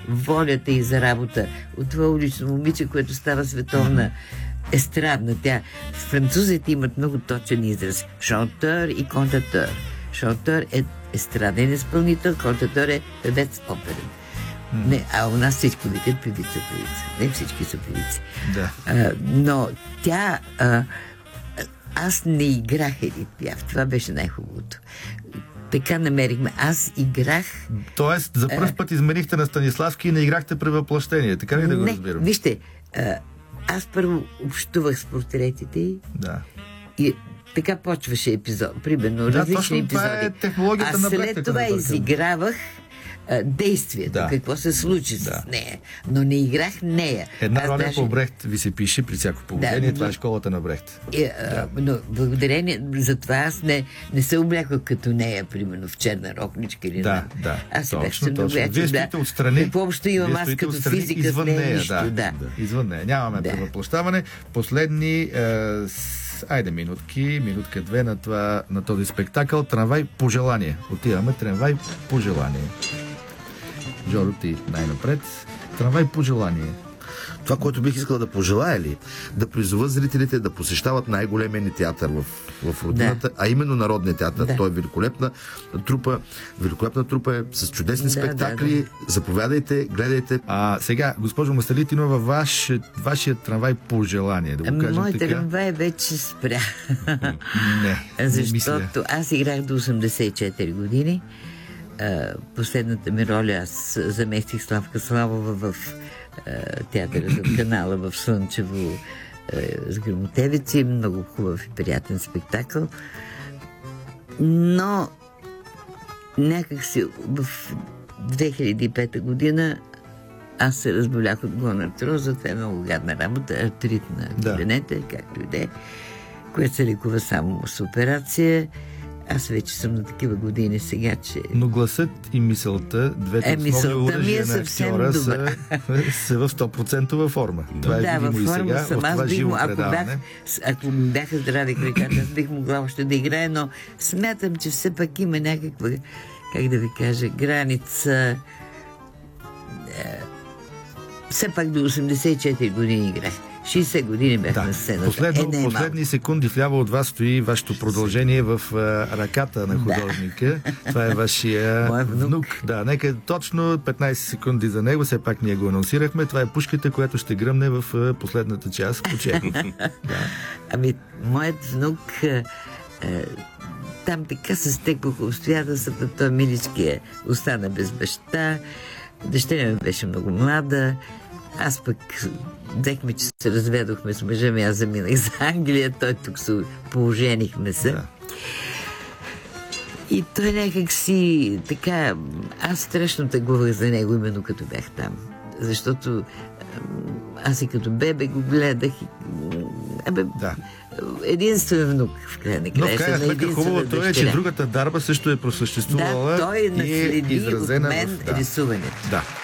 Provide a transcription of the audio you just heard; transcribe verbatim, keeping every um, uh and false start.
волята и за работа от това улично момиче, което става световна естрадна. Тя, французите имат много точен израз. Шантър и контатър. Шантър е естраден изпълнител, контатър е певец оперен. Mm. Не, а у нас всичко викат певица, певица. Не всички са певици. Да. А, но тя... А, аз не играх Едит Пиаф. Това беше най-хубавото. Така намерихме. Аз играх... Тоест, за пръв път изменихте на Станиславски и не играхте превъплъщение. Така ли да го не, разбирам? Вижте, а, аз първо общувах с портретите й. Да. И така почваше епизод. Примерно, да, различни точно епизоди. Това е технологията а на след Брехт, това изигравах а, действието, да. какво се случи да. с нея. Но не играх нея. Една аз роля даже... по Брехт ви се пише при всяко положение. Да, това е школата на Брехт. И, а, да. Но благодарение за това аз не, не се облякох като нея, примерно в черна рокничка или да, на... да. Аз си бях точно, точно. Вие стоите да. отстрани. Какво общо имам аз като физика извън с нея, нея, нищо, да, да. да. Извън нея. Нямаме да. превъплъщаване. Последни е, с... айде минутки, минутка-две на, това, на този спектакъл. Трамвай по желание. Отиваме трамвай по желание. Жоро, ти най-напред. Трамвай по желание. Това, което бих искал да пожелая ли, да призова зрителите да посещават най-големия ни театър в, в родината, да. а именно Народния театър. Да. Той е великолепна трупа, великолепна трупа е с чудесни да, спектакли. Да, да. Заповядайте, гледайте. А сега, госпожо Мастелитинова, ваш, вашия трамвай по желание, да го кажем Моят така. трамвай вече спря. Не, Защото не аз играх до осемдесет и четири години. Последната ми роля аз заместих Славка Славова в театъра за канала в Слънчево с Грамотевици. Много хубав и приятен спектакъл. Но някак си в две хиляди и пета година аз се разболях от гон артроза. Това е много гадна работа. Артрит на коленете, да. както и да е, което се лекува само с операция. Аз вече съм на такива години сега, че... Но гласът и мисълта, двете е, основни оръжия е на актьора са, са в сто процента форма. Да, това е да, видимо във и сега, съм. в това бих, живо ако предаване. Бях, ако бяха здрави краката, аз бих могла още да играя, но смятам, че все пак има някаква, как да ви кажа, граница. Все пак до осемдесет и четири години играх. шейсет години бях да. на сцената. Последно, е, последни секунди вляво от вас стои вашето продължение в а, ръката на художника. Да. Това е вашия внук. внук. Да, нека точно петнайсет секунди за него. Все пак ние го анонсирахме. Това е пушката, която ще гръмне в а, последната част по Чехов. да. Ами, моят внук а, а, там така се стекоха обстоятелствата. Той миличкия остана без баща. Дъщеря ми беше много млада. Аз пък взехме, че се разведохме с мъжа ми, аз заминах за Англия, той тук се пооженихме се. Да. И той някак си така... Аз страшно тъгувах за него, именно като бях там. Защото аз и като бебе го гледах и... Абе, да. Единствен внук в края на краища. Но в крайна сметка хубавото е, че другата дарба също е просъществувала да, той и е наследи изразена от мен в... Да. рисуването. Да.